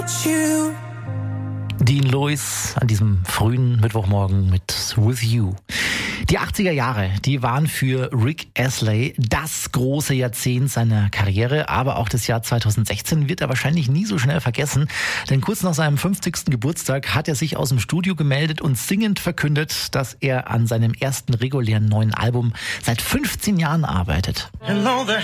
Dean Lewis an diesem frühen Mittwochmorgen mit With You. Die 80er Jahre, die waren für Rick Astley das große Jahrzehnt seiner Karriere, aber auch das Jahr 2016 wird er wahrscheinlich nie so schnell vergessen, denn kurz nach seinem 50. Geburtstag hat er sich aus dem Studio gemeldet und singend verkündet, dass er an seinem ersten regulären neuen Album seit 15 Jahren arbeitet.